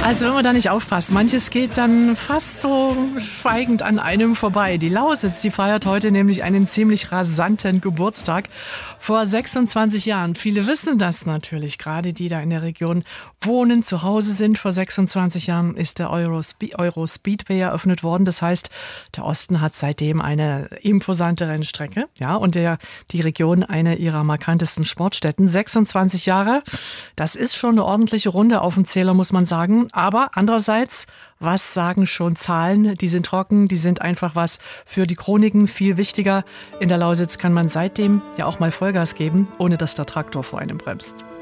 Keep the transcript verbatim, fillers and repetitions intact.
Also wenn man da nicht aufpasst, manches geht dann fast so schweigend an einem vorbei. Die Lausitz, die feiert heute nämlich einen ziemlich rasanten Geburtstag. Vor sechsundzwanzig Jahren, viele wissen das natürlich, gerade die da in der Region wohnen, zu Hause sind. Vor sechsundzwanzig Jahren ist der Euro, Euro Speedway eröffnet worden. Das heißt, der Osten hat seitdem eine imposante Rennstrecke. Ja, und der, die Region eine ihrer markantesten Sportstätten. sechsundzwanzig Jahre, das ist schon eine ordentliche Runde auf dem Zähler, muss man sagen. Aber andererseits, was sagen schon Zahlen? Die sind trocken, die sind einfach was für die Chroniken viel wichtiger. In der Lausitz kann man seitdem ja auch mal Vollgas geben, ohne dass der Traktor vor einem bremst.